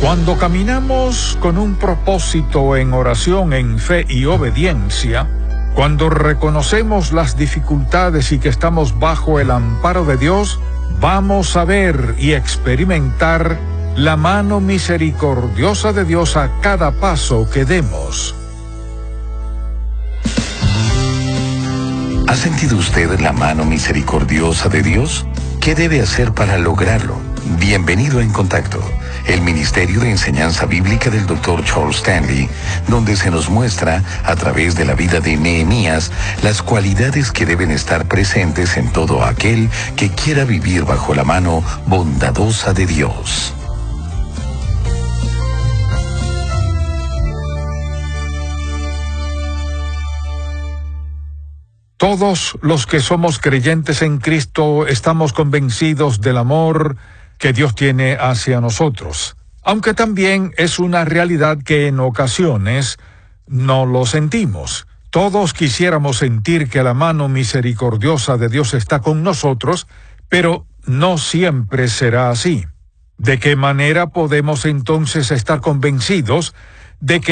Cuando caminamos con un propósito en oración, en fe y obediencia, cuando reconocemos las dificultades y que estamos bajo el amparo de Dios, vamos a ver y experimentar la mano misericordiosa de Dios a cada paso que demos. ¿Ha sentido usted la mano misericordiosa de Dios? ¿Qué debe hacer para lograrlo? Bienvenido a En Contacto, el Ministerio de Enseñanza Bíblica del Dr. Charles Stanley, donde se nos muestra, a través de la vida de Nehemías, las cualidades que deben estar presentes en todo aquel que quiera vivir bajo la mano bondadosa de Dios. Todos los que somos creyentes en Cristo estamos convencidos del amor que Dios tiene hacia nosotros, aunque también es una realidad que en ocasiones no lo sentimos. Todos quisiéramos sentir que la mano misericordiosa de Dios está con nosotros, pero no siempre será así. ¿De qué manera podemos entonces estar convencidos de que